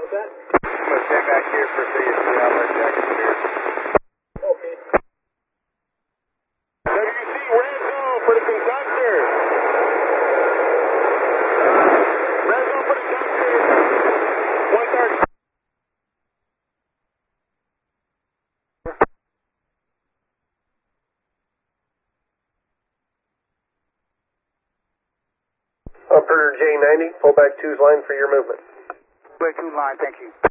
What's that? I'm going to check back here for CSC Outlet Jackson here. Okay. WC, red zone for the conductor. Red zone for the conductor. 130. Operator J90, pull back 2's line for your movement. Pull back 2 line, thank you.